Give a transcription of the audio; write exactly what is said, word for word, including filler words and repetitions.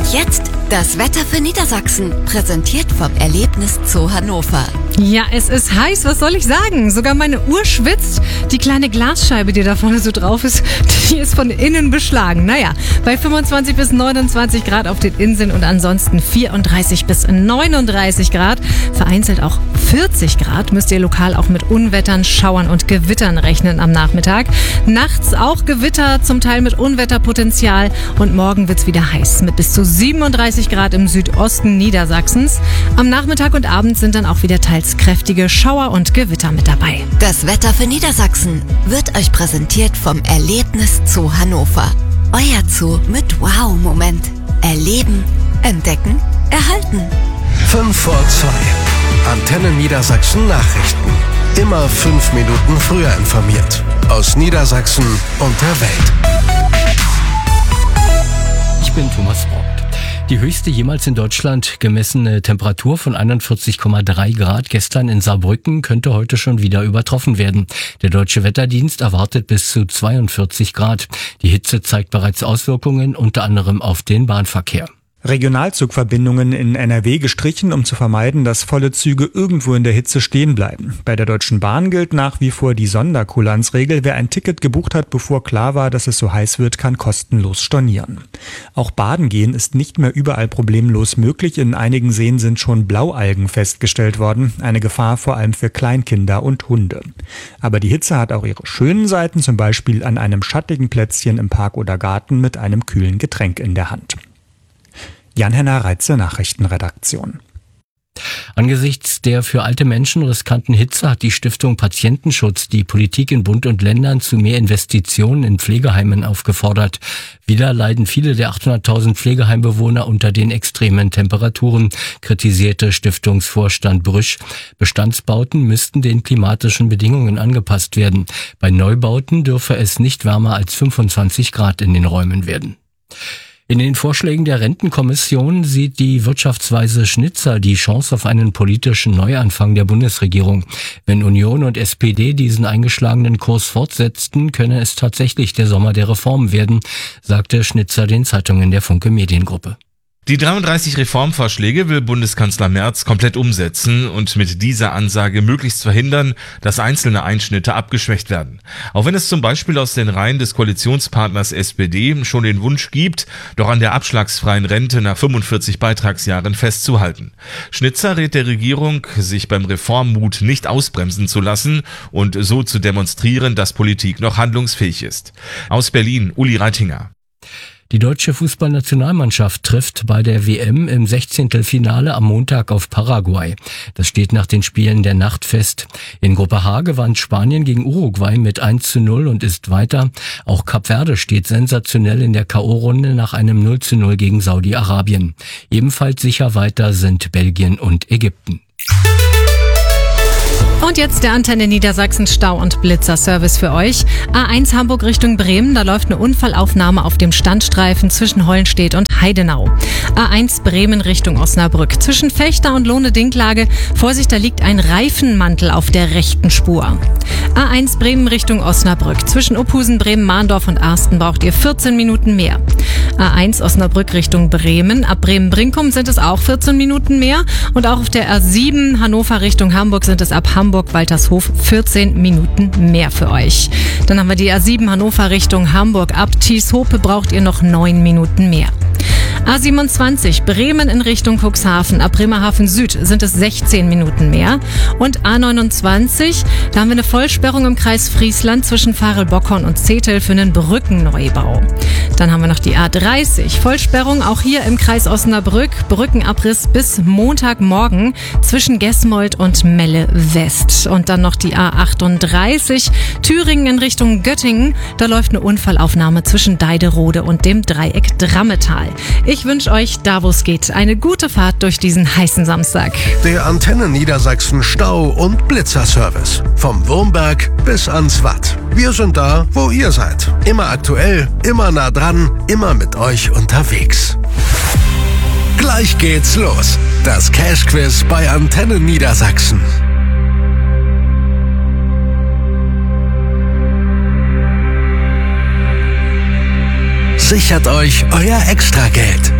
Und jetzt das Wetter für Niedersachsen, präsentiert vom Erlebnis Zoo Hannover. Ja, es ist heiß, was soll ich sagen? Sogar meine Uhr schwitzt. Die kleine Glasscheibe, die da vorne so drauf ist, die ist von innen beschlagen. Naja, bei fünfundzwanzig bis neunundzwanzig Grad auf den Inseln und ansonsten vierunddreißig bis neununddreißig Grad. Vereinzelt auch vierzig Grad müsst ihr lokal auch mit Unwettern, Schauern und Gewittern rechnen am Nachmittag. Nachts auch Gewitter, zum Teil mit Unwetterpotenzial. Und morgen wird's wieder heiß mit bis zu siebenunddreißig Grad im Südosten Niedersachsens. Am Nachmittag und Abend sind dann auch wieder teils kräftige Schauer und Gewitter mit dabei. Das Wetter für Niedersachsen wird euch präsentiert vom Erlebnis Zoo Hannover. Euer Zoo mit Wow-Moment. Erleben, entdecken, erhalten. Fünf vor zwei. Antenne Niedersachsen Nachrichten. Immer fünf Minuten früher informiert. Aus Niedersachsen und der Welt. Ich bin Thomas Braucht. Die höchste jemals in Deutschland gemessene Temperatur von einundvierzig Komma drei Grad gestern in Saarbrücken könnte heute schon wieder übertroffen werden. Der Deutsche Wetterdienst erwartet bis zu zweiundvierzig Grad. Die Hitze zeigt bereits Auswirkungen, unter anderem auf den Bahnverkehr. Regionalzugverbindungen in N R W gestrichen, um zu vermeiden, dass volle Züge irgendwo in der Hitze stehen bleiben. Bei der Deutschen Bahn gilt nach wie vor die Sonderkulanzregel. Wer ein Ticket gebucht hat, bevor klar war, dass es so heiß wird, kann kostenlos stornieren. Auch Baden gehen ist nicht mehr überall problemlos möglich. In einigen Seen sind schon Blaualgen festgestellt worden. Eine Gefahr vor allem für Kleinkinder und Hunde. Aber die Hitze hat auch ihre schönen Seiten, zum Beispiel an einem schattigen Plätzchen im Park oder Garten mit einem kühlen Getränk in der Hand. Jan-Henner Reitze, Nachrichtenredaktion. Angesichts der für alte Menschen riskanten Hitze hat die Stiftung Patientenschutz die Politik in Bund und Ländern zu mehr Investitionen in Pflegeheimen aufgefordert. Wieder leiden viele der achthunderttausend Pflegeheimbewohner unter den extremen Temperaturen, kritisierte Stiftungsvorstand Brüsch. Bestandsbauten müssten den klimatischen Bedingungen angepasst werden. Bei Neubauten dürfe es nicht wärmer als fünfundzwanzig Grad in den Räumen werden. In den Vorschlägen der Rentenkommission sieht die Wirtschaftsweise Schnitzer die Chance auf einen politischen Neuanfang der Bundesregierung. Wenn Union und S P D diesen eingeschlagenen Kurs fortsetzten, könne es tatsächlich der Sommer der Reformen werden, sagte Schnitzer den Zeitungen der Funke Mediengruppe. Die dreiunddreißig Reformvorschläge will Bundeskanzler Merz komplett umsetzen und mit dieser Ansage möglichst verhindern, dass einzelne Einschnitte abgeschwächt werden. Auch wenn es zum Beispiel aus den Reihen des Koalitionspartners S P D schon den Wunsch gibt, doch an der abschlagsfreien Rente nach fünfundvierzig Beitragsjahren festzuhalten. Schnitzer rät der Regierung, sich beim Reformmut nicht ausbremsen zu lassen und so zu demonstrieren, dass Politik noch handlungsfähig ist. Aus Berlin, Uli Reitinger. Die deutsche Fußballnationalmannschaft trifft bei der W M im Sechzehntelfinale am Montag auf Paraguay. Das steht nach den Spielen der Nacht fest. In Gruppe H gewann Spanien gegen Uruguay mit eins zu null und ist weiter. Auch Kap Verde steht sensationell in der K O-Runde nach einem null zu null gegen Saudi-Arabien. Ebenfalls sicher weiter sind Belgien und Ägypten. Und jetzt der Antenne Niedersachsen Stau- und Blitzer-Service für euch. A eins Hamburg Richtung Bremen, da läuft eine Unfallaufnahme auf dem Standstreifen zwischen Hollenstedt und Heidenau. A eins Bremen Richtung Osnabrück. Zwischen Fechter und Lohne-Dinklage, Vorsicht, da liegt ein Reifenmantel auf der rechten Spur. A eins Bremen Richtung Osnabrück. Zwischen Uphusen, Bremen-Mahndorf und Arsten braucht ihr vierzehn Minuten mehr. A eins Osnabrück Richtung Bremen. Ab Bremen-Brinkum sind es auch vierzehn Minuten mehr. Und auch auf der A sieben Hannover Richtung Hamburg sind es ab Hamburg-Waltershof vierzehn Minuten mehr für euch. Dann haben wir die A sieben Hannover Richtung Hamburg. Ab Thieshope braucht ihr noch neun Minuten mehr. A siebenundzwanzig Bremen in Richtung Cuxhaven. Ab Bremerhaven Süd sind es sechzehn Minuten mehr. Und A neunundzwanzig, da haben wir eine Vollsperrung im Kreis Friesland zwischen Farel-Bockhorn und Zetel für einen Brückenneubau. Dann haben wir noch die A dreißig, Vollsperrung auch hier im Kreis Osnabrück. Brückenabriss bis Montagmorgen zwischen Gesmold und Melle West. Und dann noch die A achtunddreißig, Thüringen in Richtung Göttingen. Da läuft eine Unfallaufnahme zwischen Deiderode und dem Dreieck Drammetal. Ich wünsche euch, da wo es geht, eine gute Fahrt durch diesen heißen Samstag. Der Antenne Niedersachsen Stau- und Blitzer-Service. Vom Wurmberg bis ans Watt. Wir sind da, wo ihr seid. Immer aktuell, immer nah dran, immer mit euch unterwegs. Gleich geht's los. Das Cash-Quiz bei Antenne Niedersachsen. Sichert euch euer Extrageld.